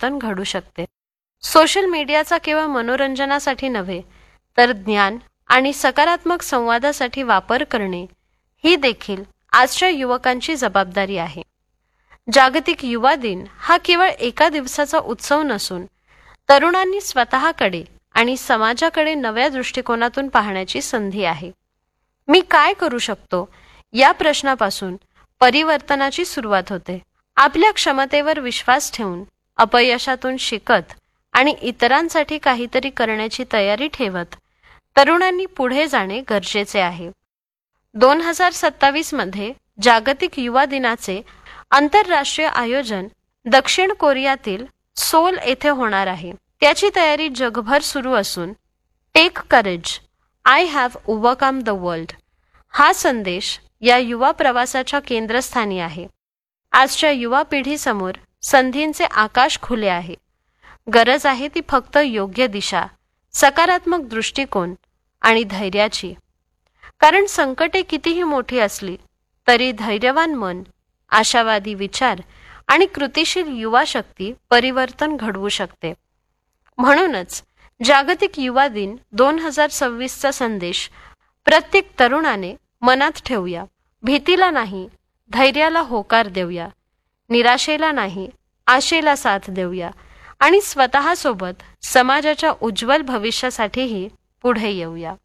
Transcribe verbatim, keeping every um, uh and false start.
परिवर्तन घडू शकते. सोशल मीडियाचा केवळ मनोरंजनासाठी नव्हे तर ज्ञान आणि सकारात्मक संवादासाठी वापर करणे ही देखील आजच्या युवकांची जबाबदारी आहे. जागतिक युवा दिन हा केवळ एका दिवसाचा उत्सव नसून तरुणांनी स्वतःकडे आणि समाजाकडे नव्या दृष्टिकोनातून पाहण्याची संधी आहे. मी काय करू शकतो या प्रश्नापासून परिवर्तनाची सुरुवात होते. आपल्या क्षमतेवर विश्वास ठेवून, अपयशातून शिकत आणि इतरांसाठी काहीतरी करण्याची तयारी ठेवत तरुणांनी पुढे जाणे गरजेचे आहे. दोन हजार सत्तावीस मध्ये जागतिक युवा दिनाचे आंतरराष्ट्रीय आयोजन दक्षिण कोरियातील सोल येथे होणार आहे. त्याची तयारी जगभर सुरू असून take courage, I have overcome the world हा संदेश या युवा प्रवासाच्या केंद्रस्थानी आहे. आजच्या युवा पिढीसमोर संधींचे आकाश खुले आहे. गरज आहे ती फक्त योग्य दिशा, सकारात्मक दृष्टिकोन आणि धैर्याची. कारण संकटे कितीही मोठी असली तरी धैर्यवान मन, आशावादी विचार आणि कृतिशील युवा शक्ती परिवर्तन घडवू शकते. म्हणूनच जागतिक युवा दिन दोन हजार सव्वीसचा संदेश प्रत्येक तरुणाने मनात ठेवूया. भीतीला नाही, धैर्याला होकार देऊया. निराशेला नाही, आशेला साथ देऊया आणि स्वतःसोबत समाजाच्या उज्ज्वल भविष्यासाठीही पुढे येऊया.